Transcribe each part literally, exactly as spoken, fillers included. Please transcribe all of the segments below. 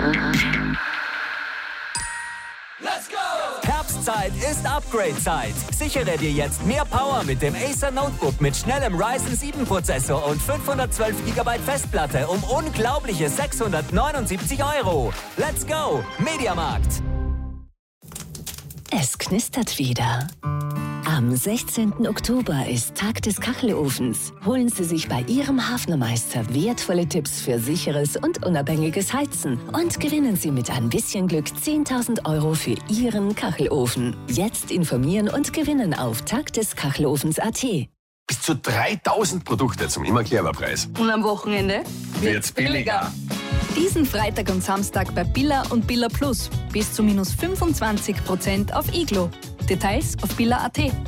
Herbstzeit ist Upgrade-Zeit. Sichere dir jetzt mehr Power mit dem Acer Notebook mit schnellem Ryzen sieben Prozessor und fünfhundertzwölf Gigabyte Festplatte um unglaubliche sechshundertneunundsiebzig Euro. Let's go, Mediamarkt! Es knistert wieder. Am sechzehnten Oktober ist Tag des Kachelofens. Holen Sie sich bei Ihrem Hafnermeister wertvolle Tipps für sicheres und unabhängiges Heizen und gewinnen Sie mit ein bisschen Glück zehntausend Euro für Ihren Kachelofen. Jetzt informieren und gewinnen auf tagdeskachelofens punkt at. Bis zu dreitausend Produkte zum immer clever Preis. Und am Wochenende wird's billiger. Diesen Freitag und Samstag bei Billa und Billa Plus. Bis zu minus fünfundzwanzig Prozent auf Iglo. Details auf billa punkt at.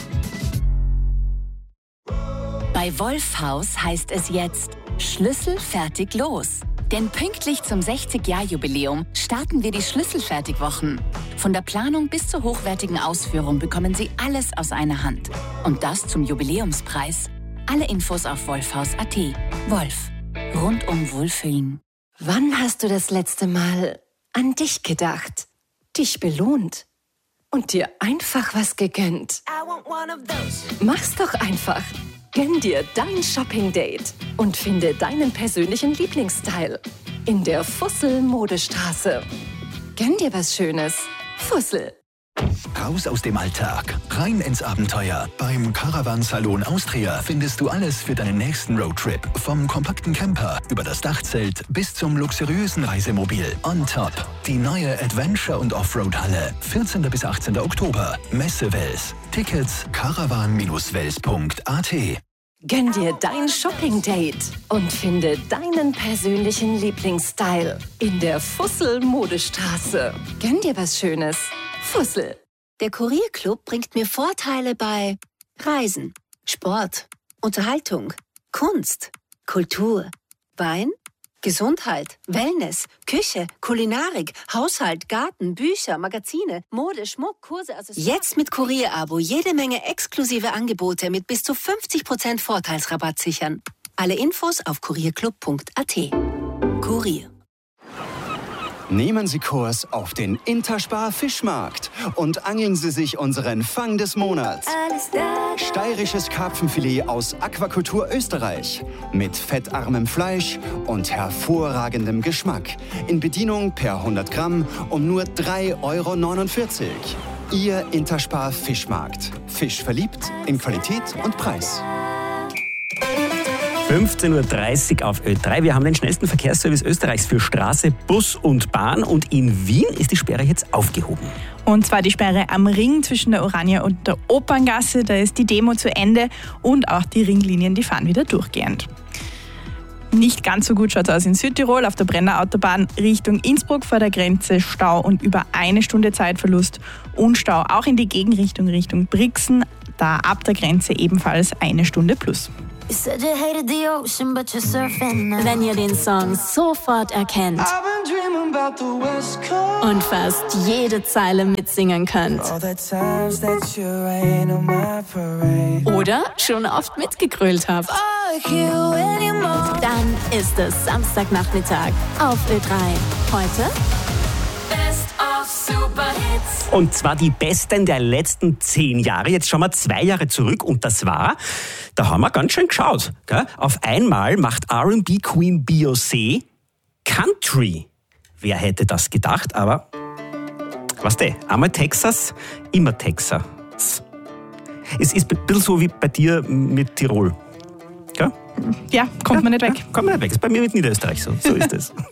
Bei Wolfhaus heißt es jetzt Schlüssel fertig los. Denn pünktlich zum sechzig-Jahr-Jubiläum starten wir die Schlüsselfertigwochen. Von der Planung bis zur hochwertigen Ausführung bekommen Sie alles aus einer Hand. Und das zum Jubiläumspreis. Alle Infos auf wolfhaus punkt at. Wolf. Rundum Wohlfühlen. Wann hast du das letzte Mal an dich gedacht, dich belohnt und dir einfach was gegönnt? Mach's doch einfach. Gönn dir dein Shopping-Date und finde deinen persönlichen Lieblingsstyle in der Fussel-Modestraße. Gönn dir was Schönes. Fussel. Raus aus dem Alltag, rein ins Abenteuer. Beim Caravan Salon Austria findest du alles für deinen nächsten Roadtrip. Vom kompakten Camper über das Dachzelt bis zum luxuriösen Reisemobil. On top die neue Adventure- und Offroad-Halle. vierzehnten bis achtzehnten Oktober. Messe Wels. Tickets caravan Bindestrich wels punkt at. Gönn dir dein Shopping-Date und finde deinen persönlichen Lieblingsstyle in der Fussel-Modestraße. Gönn dir was Schönes. Fussel. Der Kurierclub bringt mir Vorteile bei Reisen, Sport, Unterhaltung, Kunst, Kultur, Wein, Gesundheit, Wellness, Küche, Kulinarik, Haushalt, Garten, Bücher, Magazine, Mode, Schmuck, Kurse, Accessoires. Jetzt mit Kurierabo jede Menge exklusive Angebote mit bis zu fünfzig Prozent Vorteilsrabatt sichern. Alle Infos auf kurierclub punkt at. Kurier. Nehmen Sie Kurs auf den Interspar Fischmarkt und angeln Sie sich unseren Fang des Monats. Steirisches Karpfenfilet aus Aquakultur Österreich mit fettarmem Fleisch und hervorragendem Geschmack. In Bedienung per hundert Gramm um nur drei Euro neunundvierzig. Ihr Interspar Fischmarkt. Fisch verliebt in Qualität und Preis. fünfzehn Uhr dreißig auf Ö drei. Wir haben den schnellsten Verkehrsservice Österreichs für Straße, Bus und Bahn. Und in Wien ist die Sperre jetzt aufgehoben. Und zwar die Sperre am Ring zwischen der Orania und der Operngasse. Da ist die Demo zu Ende und auch die Ringlinien, die fahren wieder durchgehend. Nicht ganz so gut schaut es aus in Südtirol. Auf der Brenner Autobahn Richtung Innsbruck vor der Grenze Stau und über eine Stunde Zeitverlust. Und Stau auch in die Gegenrichtung Richtung Brixen. Da ab der Grenze ebenfalls eine Stunde plus. Wenn ihr den Song sofort erkennt und fast jede Zeile mitsingen könnt oder schon oft mitgegrölt habt, dann ist es Samstagnachmittag auf Ö drei. Heute Best of Superhits. Und zwar die besten der letzten zehn Jahre. Jetzt schauen wir zwei Jahre zurück und das war, da haben wir ganz schön geschaut. Gell? Auf einmal macht R and B Queen Beyoncé Country. Wer hätte das gedacht? Aber, weißt du, einmal Texas, immer Texas. Es ist ein bisschen so wie bei dir mit Tirol. Gell? Ja, kommt ja, man nicht weg. Ja, kommt man nicht weg. Das ist bei mir mit Niederösterreich so. So ist es.